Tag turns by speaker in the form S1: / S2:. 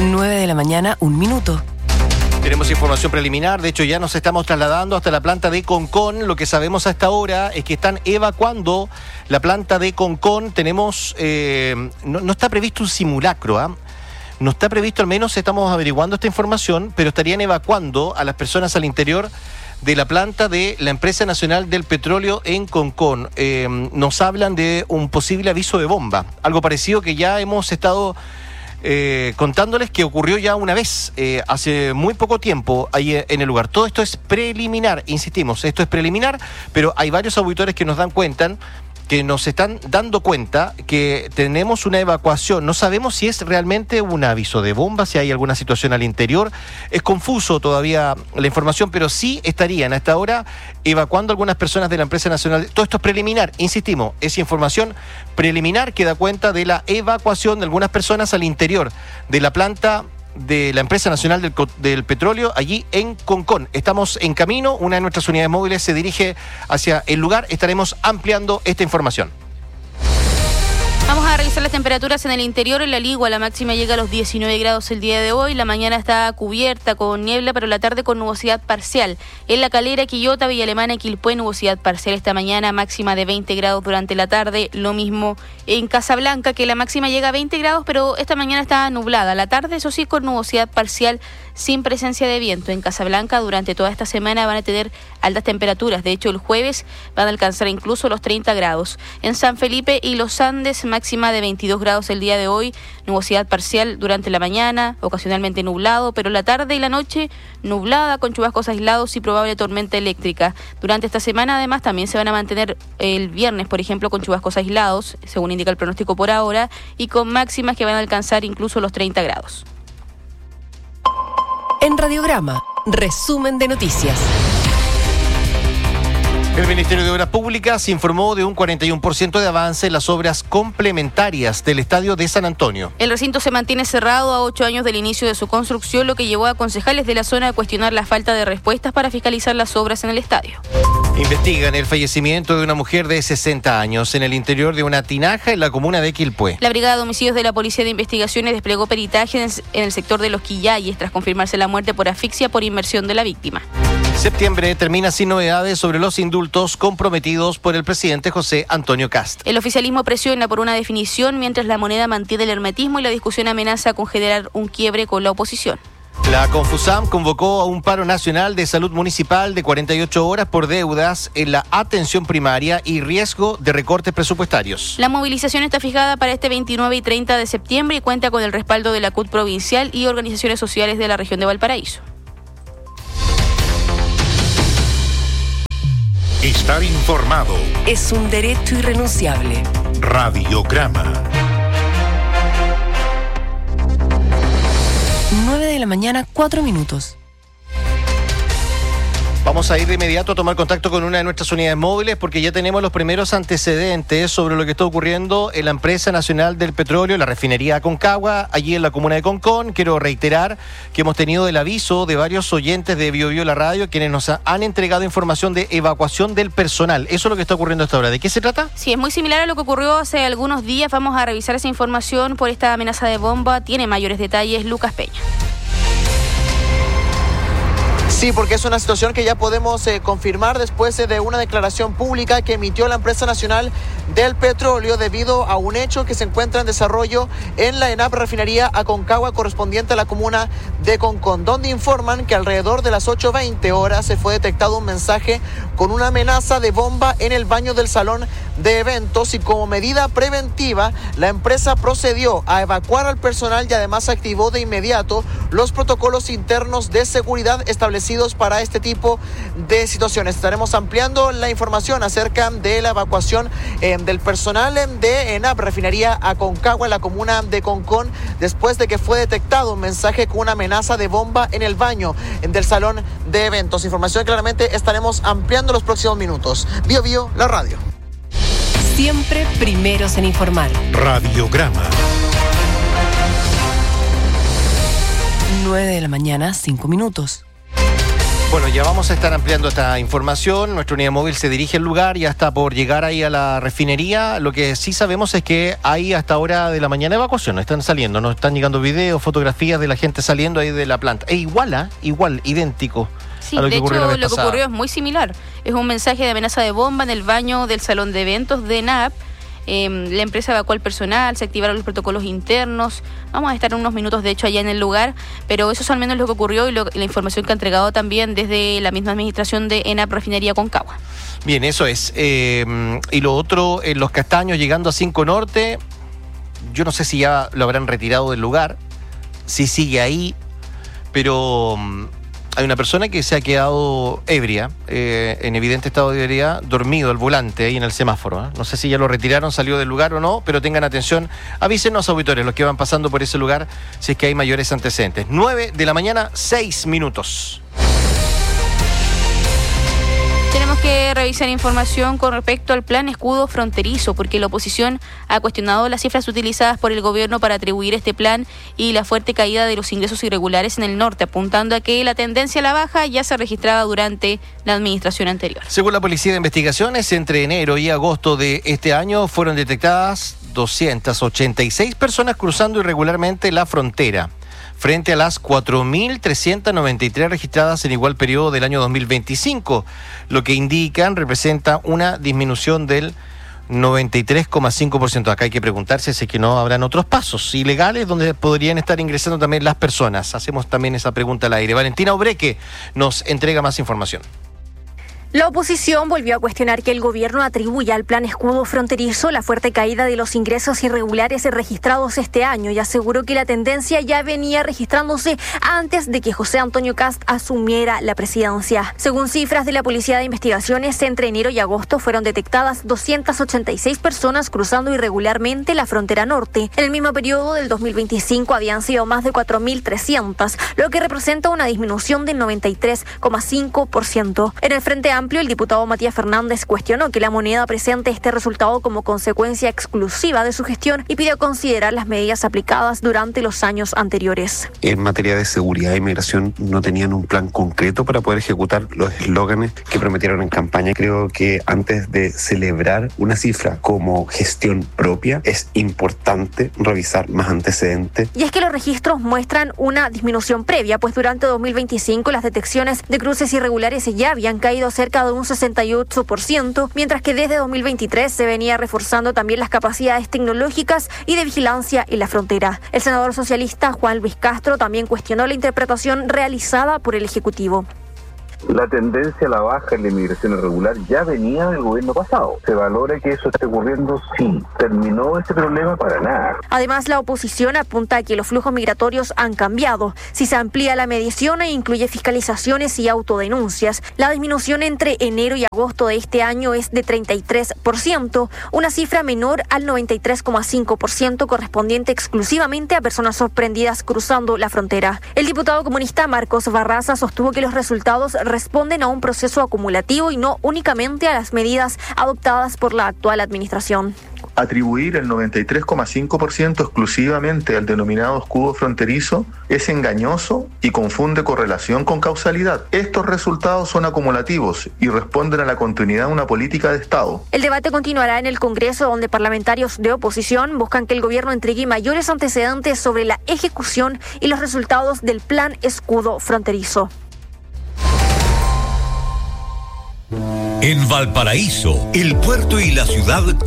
S1: 9 de la mañana, 1 minuto.
S2: Tenemos información preliminar, de hecho ya nos estamos trasladando hasta la planta de Concón. Lo que sabemos hasta ahora es que están evacuando la planta de Concón. Tenemos, no está previsto un simulacro, ¿ah? No está previsto, al menos estamos averiguando esta información, pero estarían evacuando a las personas al interior de la planta de la Empresa Nacional del Petróleo en Concón. Nos hablan de un posible aviso de bomba, algo parecido que ya hemos estado contándoles que ocurrió ya una vez, hace muy poco tiempo, ahí en el lugar. Todo esto es preliminar, insistimos, esto es preliminar, pero hay varios auditores que nos dan cuenta, que nos están dando cuenta que tenemos una evacuación. No sabemos si es realmente un aviso de bomba, si hay alguna situación al interior. Es confuso todavía la información, pero sí estarían a esta hora evacuando algunas personas de la Empresa Nacional. Todo esto es preliminar, insistimos, es información preliminar que da cuenta de la evacuación de algunas personas al interior de la planta de la Empresa Nacional del Petróleo allí en Concón. Estamos en camino, una de nuestras unidades móviles se dirige hacia el lugar, estaremos ampliando esta información.
S3: Vamos a revisar las temperaturas en el interior. En La Ligua la máxima llega a los 19 grados el día de hoy. La mañana está cubierta con niebla, pero la tarde con nubosidad parcial. En La Calera, Quillota, Villa Alemana y Quilpué, nubosidad parcial esta mañana, máxima de 20 grados durante la tarde. Lo mismo en Casablanca, que la máxima llega a 20 grados, pero esta mañana está nublada. La tarde, eso sí, con nubosidad parcial, sin presencia de viento. En Casablanca durante toda esta semana van a tener altas temperaturas. De hecho, el jueves van a alcanzar incluso los 30 grados. En San Felipe y Los Andes, máxima de 22 grados el día de hoy, nubosidad parcial durante la mañana, ocasionalmente nublado, pero la tarde y la noche nublada con chubascos aislados y probable tormenta eléctrica. Durante esta semana además también se van a mantener el viernes, por ejemplo, con chubascos aislados, según indica el pronóstico por ahora, y con máximas que van a alcanzar incluso los 30 grados.
S1: En Radiograma, resumen de noticias.
S2: El Ministerio de Obras Públicas informó de un 41% de avance en las obras complementarias del Estadio de San Antonio.
S3: El recinto se mantiene cerrado a 8 años del inicio de su construcción, lo que llevó a concejales de la zona a cuestionar la falta de respuestas para fiscalizar las obras en el estadio.
S2: Investigan el fallecimiento de una mujer de 60 años en el interior de una tinaja en la comuna de Quilpué.
S3: La Brigada de Homicidios de la Policía de Investigaciones desplegó peritaje en el sector de Los Quillayes tras confirmarse la muerte por asfixia por inmersión de la víctima.
S2: Septiembre termina sin novedades sobre los indultos comprometidos por el presidente José Antonio Kast.
S3: El oficialismo presiona por una definición, mientras la moneda mantiene el hermetismo y la discusión amenaza con generar un quiebre con la oposición.
S2: La Confusam convocó a un paro nacional de salud municipal de 48 horas por deudas en la atención primaria y riesgo de recortes presupuestarios.
S3: La movilización está fijada para este 29 y 30 de septiembre y cuenta con el respaldo de la CUT provincial y organizaciones sociales de la región de Valparaíso.
S4: Estar informado
S1: Es un derecho irrenunciable.
S4: Radiograma.
S1: 9 de la mañana, 4 minutos.
S2: Vamos a ir de inmediato a tomar contacto con una de nuestras unidades móviles porque ya tenemos los primeros antecedentes sobre lo que está ocurriendo en la Empresa Nacional del Petróleo, la refinería Aconcagua, allí en la comuna de Concón. Quiero reiterar que hemos tenido el aviso de varios oyentes de BioBio La Radio, quienes nos han entregado información de evacuación del personal. Eso es lo que está ocurriendo hasta ahora. ¿De qué se trata?
S3: Sí, es muy similar a lo que ocurrió hace algunos días. Vamos a revisar esa información por esta amenaza de bomba. Tiene mayores detalles Lucas Peña.
S5: Sí, porque es una situación que ya podemos confirmar después de una declaración pública que emitió la Empresa Nacional del Petróleo debido a un hecho que se encuentra en desarrollo en la ENAP refinería Aconcagua correspondiente a la comuna de Concón, donde informan que alrededor de las 8:20 horas se fue detectado un mensaje con una amenaza de bomba en el baño del salón de eventos y como medida preventiva la empresa procedió a evacuar al personal y además activó de inmediato los protocolos internos de seguridad establecidos para este tipo de situaciones. Estaremos ampliando la información acerca de la evacuación del personal de ENAP refinería Aconcagua en la comuna de Concón después de que fue detectado un mensaje con una amenaza de bomba en el baño del salón de eventos. Información que claramente estaremos ampliando en los próximos minutos. BioBio, la radio.
S1: Siempre primeros en informar.
S4: Radiograma.
S1: 9 de la mañana, 5 minutos.
S2: Bueno, ya vamos a estar ampliando esta información. Nuestra unidad móvil se dirige al lugar, ya está por llegar ahí a la refinería. Lo que sí sabemos es que hay hasta hora de la mañana evacuación, están saliendo, nos están llegando videos, fotografías de la gente saliendo ahí de la planta. Igual, idéntico.
S3: Sí,
S2: a lo que
S3: de
S2: ocurrió
S3: hecho
S2: la vez
S3: lo que
S2: pasada.
S3: ocurrió es muy similar. Es un mensaje de amenaza de bomba en el baño del salón de eventos de ENAP. La empresa evacuó al personal, se activaron los protocolos internos. Vamos a estar unos minutos, de hecho, allá en el lugar, pero eso es al menos lo que ocurrió y la información que ha entregado también desde la misma administración de ENAP Refinería Concagua.
S2: Bien, eso es. Y lo otro, en Los Castaños, llegando a 5 Norte, yo no sé si ya lo habrán retirado del lugar, si sigue ahí, pero hay una persona que se ha quedado ebria, en evidente estado de ebriedad, dormido al volante ahí en el semáforo. No sé si ya lo retiraron, salió del lugar o no, pero tengan atención. Avísenos, auditores, los que van pasando por ese lugar, si es que hay mayores antecedentes. 9:00 a.m, 6 minutos.
S3: Tenemos que revisar información con respecto al plan escudo fronterizo, porque la oposición ha cuestionado las cifras utilizadas por el gobierno para atribuir este plan y la fuerte caída de los ingresos irregulares en el norte, apuntando a que la tendencia a la baja ya se registraba durante la administración anterior.
S2: Según la Policía de Investigaciones, entre enero y agosto de este año fueron detectadas 286 personas cruzando irregularmente la frontera, frente a las 4.393 registradas en igual periodo del año 2025, lo que representa una disminución del 93,5%. Acá hay que preguntarse si es que no habrán otros pasos ilegales donde podrían estar ingresando también las personas. Hacemos también esa pregunta al aire. Valentina Obreque nos entrega más información.
S6: La oposición volvió a cuestionar que el gobierno atribuya al plan escudo fronterizo la fuerte caída de los ingresos irregulares registrados este año y aseguró que la tendencia ya venía registrándose antes de que José Antonio Kast asumiera la presidencia. Según cifras de la Policía de Investigaciones, entre enero y agosto fueron detectadas 286 personas cruzando irregularmente la frontera norte. En el mismo periodo del 2025 habían sido más de 4.300, lo que representa una disminución del 93,5%. En el Frente Amplio, el diputado Matías Fernández cuestionó que la moneda presente este resultado como consecuencia exclusiva de su gestión y pidió considerar las medidas aplicadas durante los años anteriores.
S7: En materia de seguridad e inmigración no tenían un plan concreto para poder ejecutar los eslóganes que prometieron en campaña. Creo que antes de celebrar una cifra como gestión propia es importante revisar más antecedentes.
S6: Y es que los registros muestran una disminución previa, pues durante 2025 las detecciones de cruces irregulares ya habían caído cerca de un 68%, mientras que desde 2023 se venía reforzando también las capacidades tecnológicas y de vigilancia en la frontera. El senador socialista Juan Luis Castro también cuestionó la interpretación realizada por el Ejecutivo.
S8: La tendencia a la baja en la inmigración irregular ya venía del gobierno pasado. ¿Se valora que eso esté ocurriendo? Sí. ¿Terminó ese problema? Para nada.
S6: Además, la oposición apunta a que los flujos migratorios han cambiado. Si se amplía la medición e incluye fiscalizaciones y autodenuncias, la disminución entre enero y agosto de este año es de 33%, una cifra menor al 93,5% correspondiente exclusivamente a personas sorprendidas cruzando la frontera. El diputado comunista Marcos Barraza sostuvo que los resultados responden a un proceso acumulativo y no únicamente a las medidas adoptadas por la actual administración.
S9: Atribuir el 93,5% exclusivamente al denominado escudo fronterizo es engañoso y confunde correlación con causalidad. Estos resultados son acumulativos y responden a la continuidad de una política de Estado.
S6: El debate continuará en el Congreso, donde parlamentarios de oposición buscan que el gobierno entregue mayores antecedentes sobre la ejecución y los resultados del plan escudo fronterizo.
S10: En Valparaíso, el puerto y la ciudad